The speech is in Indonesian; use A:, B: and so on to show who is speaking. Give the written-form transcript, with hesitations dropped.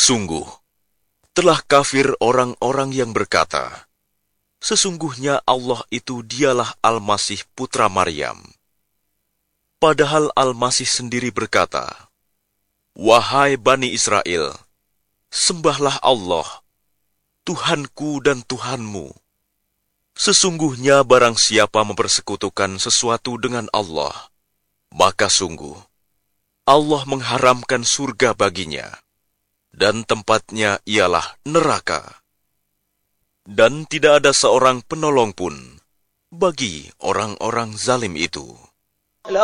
A: Sungguh, telah kafir orang-orang yang berkata, sesungguhnya Allah itu dialah Al-Masih putra Maryam. Padahal Al-Masih sendiri berkata, "Wahai Bani Israel, sembahlah Allah, Tuhanku dan Tuhanmu. Sesungguhnya barang siapa mempersekutukan sesuatu dengan Allah, maka sungguh Allah mengharamkan surga baginya, dan tempatnya ialah neraka. Dan tidak ada seorang penolong pun bagi orang-orang zalim itu."